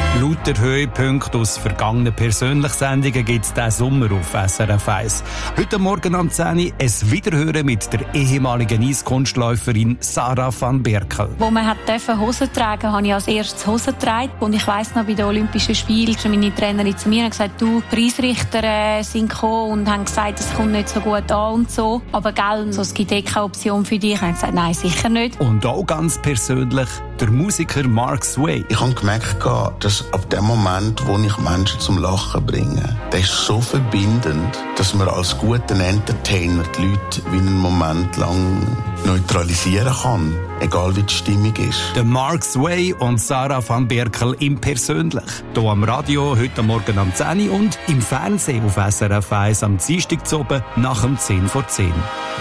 Lauter Höhepunkte aus vergangenen Persönlichsendungen gibt es diesen Sommer auf SRF 1. Heute Morgen am 10 Uhr ein Wiederhören mit der ehemaligen Eiskunstläuferin Sarah van Berkel. Wo man Hosen tragen durfte, habe ich als erstes Hosen getragen. Und ich weiss noch, bei den Olympischen Spielen kam meine Trainerin zu mir und gesagt, du, Preisrichter sind gekommen und haben gesagt, es kommt nicht so gut an und so. Aber gell, so, es gibt keine Option für dich. Ich habe gesagt, nein, sicher nicht. Und auch ganz persönlich der Musiker Mark Sway. Ich habe gemerkt, dass ab dem Moment, wo ich Menschen zum Lachen bringe, der ist so verbindend, dass man als guter Entertainer die Leute wie einen Moment lang neutralisieren kann, egal wie die Stimmung ist. Der Mark Sway und Sarah van Berkel im Persönlich. Hier am Radio, heute Morgen am 10 Uhr und im Fernsehen auf SRF 1 am Dienstag zu oben nach dem 10 vor 10.